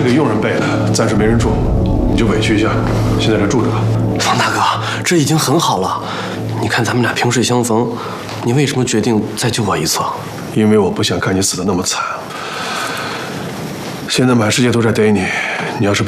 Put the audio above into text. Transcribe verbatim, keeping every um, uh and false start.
是给佣人备的，暂时没人住，你就委屈一下，先在这住着吧。 方大哥，这已经很好了。你看咱们俩萍水相逢，你为什么决定再救我一次？ 因为我不想看你死得那么惨。现在满世界都在逮你，你要是被